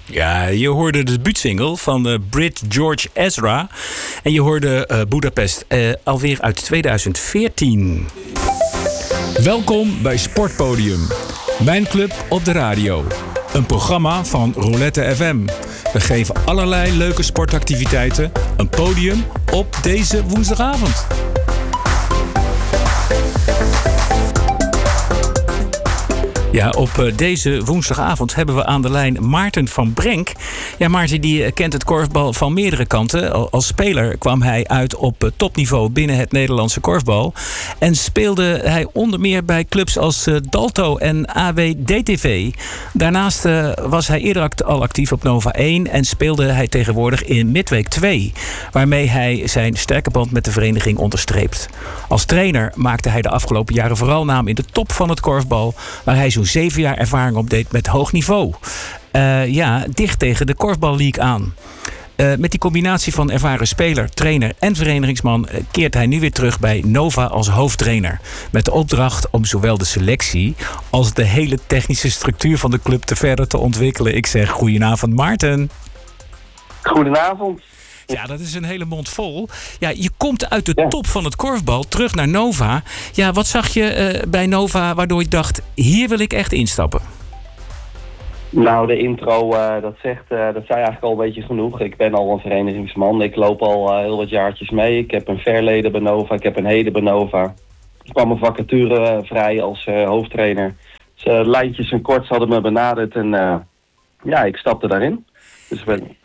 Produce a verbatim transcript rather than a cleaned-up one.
Ja, je hoorde de debuutsingle van uh, Brit George Ezra. En je hoorde uh, Budapest uh, alweer uit tweeduizend veertien. Welkom bij Sportpodium. Mijn club op de radio. Een programma van Roulette F M. We geven allerlei leuke sportactiviteiten een podium op deze woensdagavond. Ja, op deze woensdagavond hebben we aan de lijn Maarten van Brenk. Ja, Maarten die kent het korfbal van meerdere kanten. Als speler kwam hij uit op topniveau binnen het Nederlandse korfbal. En speelde hij onder meer bij clubs als Dalto en A W D T V. Daarnaast was hij eerder al actief op Nova één en speelde hij tegenwoordig in Midweek twee. Waarmee hij zijn sterke band met de vereniging onderstreept. Als trainer maakte hij de afgelopen jaren vooral naam in de top van het korfbal, waar hij zo'n zeven jaar ervaring op deed met hoog niveau. Uh, ja, dicht tegen de Korfbal League aan. Uh, met die combinatie van ervaren speler, trainer en verenigingsman uh, keert hij nu weer terug bij Nova als hoofdtrainer. Met de opdracht om zowel de selectie als de hele technische structuur van de club te verder te ontwikkelen. Ik zeg goedenavond, Maarten. Goedenavond. Ja, dat is een hele mond vol. Ja, je komt uit de ja. top van het korfbal terug naar Nova. Ja, wat zag je uh, bij Nova waardoor je dacht, hier wil ik echt instappen? Nou, de intro, uh, dat zegt, uh, dat zei eigenlijk al een beetje genoeg. Ik ben al een verenigingsman. Ik loop al uh, heel wat jaartjes mee. Ik heb een verleden bij Nova, ik heb een heden bij Nova. Er kwam een vacature uh, vrij als uh, hoofdtrainer. Dus uh, lijntjes en korts hadden me benaderd en uh, ja, ik stapte daarin. Dus ben,